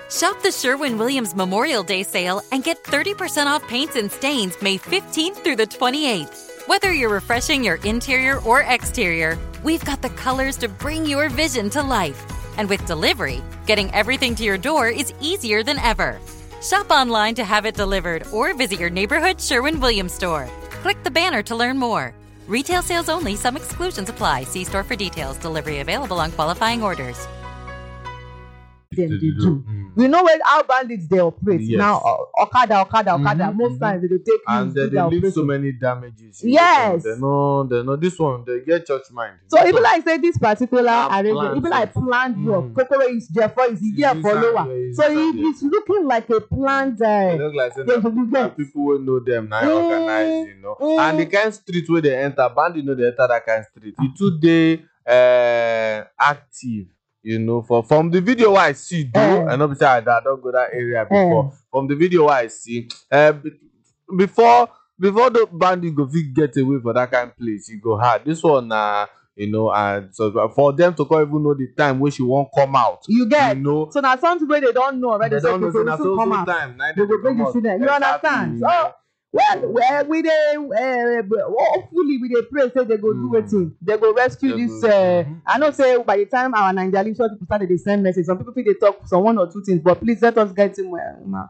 Shop the Sherwin-Williams Memorial Day sale and get 30% off paints and stains May 15th through the 28th. Whether you're refreshing your interior or exterior, we've got the colors to bring your vision to life. And with delivery, getting everything to your door is easier than ever. Shop online to have it delivered or visit your neighborhood Sherwin-Williams store. Click the banner to learn more. Retail sales only. Some exclusions apply. See store for details. Delivery available on qualifying orders. Them they do. We know how bandits they operate. Yes. Now, Okada. Most times they take and you they leave so many damages. Yes. They know this one, they get church mind. So even like say this particular arrangement, planned even like planned work, Kokoro is Jeffo is here Yes, follower. yes, So yes. it's looking like a planned They look like say they na should be people will know them now organize, And the kind street where they enter, bandit know they enter that kind of street. It today active. From the video I see, though, and obviously I don't go that area before. From the video I see, before the bandit go fit get away for that kind of place, you go hard. This one, and so for them to come even know the time when she won't come out. You get, so now something where they don't know already. they don't know so so come out. time. They will bring the student. You understand? So, well, we dey hopefully we dey pray say they go do wetin, they go rescue this. I know say by the time our Nigerian people started to send message, some people fit dey talk some one or two things, but please let us get him well.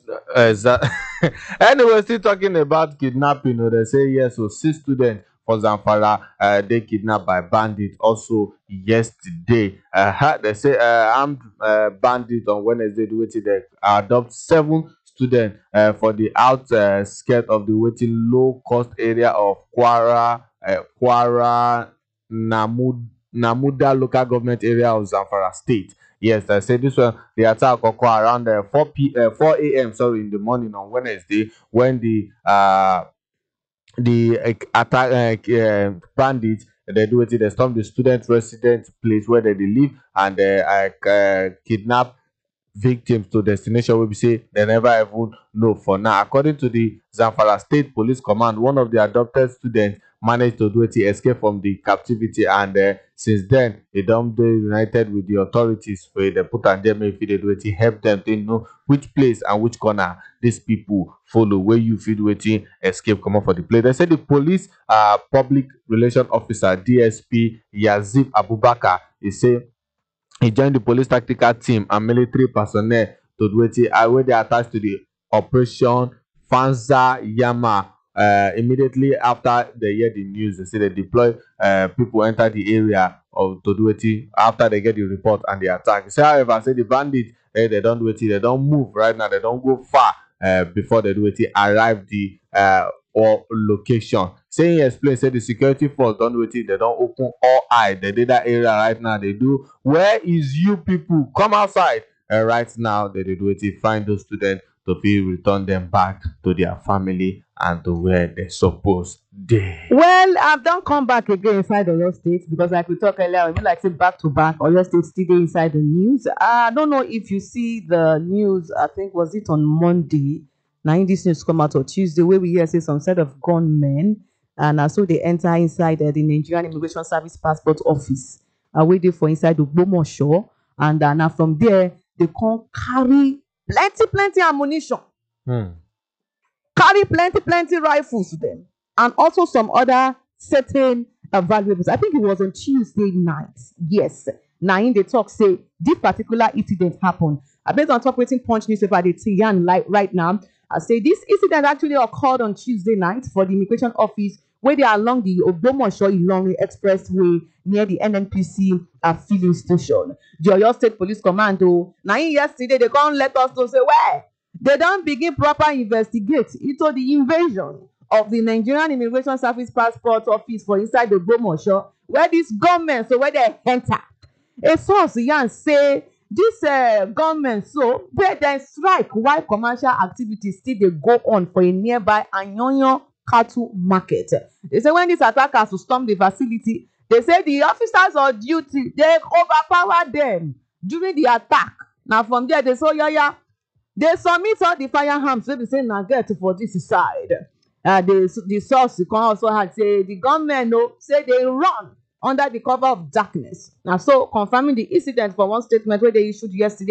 Anyway, still talking about kidnapping. They say yes, so 6 students for Zamfara they kidnapped by bandits also yesterday. They say armed bandits on Wednesday they adopt 7 students for the outskirt of the waiting low-cost area of Kwara Namuda local government area of Zamfara state. Yes, I said this one. The attack occurred around 4 a.m. in the morning on Wednesday when the attack bandits they stormed the student residence place where they live and kidnap victims to destination where we say they never even know for now. According to the Zamfara State Police Command, one of the adopted students managed to escape from the captivity, and since then they don't united with the authorities where they put on them if they help them to know which place and which corner these people follow where you feel waiting escape come up for the place. They said the police public relation officer DSP Yazib Abubakar he joined the police tactical team and military personnel to where they attached to the operation Fanza Yama. Immediately after they hear the news, they say they deploy people enter the area of after they get the report and the attack. So, however, say the bandits they don't they don't move right now, they don't go far before they arrive the or location. Saying he explained, say the security force don't they don't open all eye. They did that area right now. They do. Where is you people? Come outside. Right now they find those students to return them back to their family and to where they're supposed they. Well, I've done come back again inside Oyo State because like we talked earlier, we like say back to back. Oyo State still dey inside the news. I don't know if you see the news. I think was it on Monday. Now this news come out on Tuesday where we hear say some set of gunmen and so they enter inside the Nigerian Immigration Service Passport Office. Waiting for inside the Ogbomoso, and now from there they can carry plenty ammunition. Carry plenty rifles then, and also some other certain valuables. I think it was on Tuesday night. Yes. Now in the talk say this particular incident happened. Based on top waiting Punch newspaper, they see right now. I say this incident actually occurred on Tuesday night for the immigration office where they are along the Ogbomoso Ilorin Expressway near the NNPC filling station. The Oyo State Police Commando. Now yesterday they can't let us know say where they don't begin proper investigate into the invasion of the Nigerian Immigration Service Passport Office for inside the Ogbomoso where this government so where they enter. A source yan say this government so where they strike while commercial activities still they go on for a nearby Anyonyo cattle market. They say when these attackers will storm the facility, they say the officers on duty they overpower them during the attack. Now from there they say they submit all the firearms wey be say na get for this side. The source can also had say the government say they run under the cover of darkness. Now so confirming the incident for one statement where they issued yesterday.